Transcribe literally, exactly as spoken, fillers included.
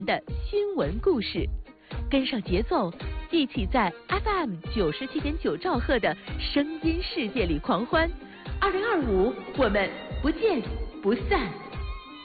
的新闻故事，跟上节奏，一起在 F M 九十七点九兆赫的声音世界里狂欢。二零二五，我们不见不散。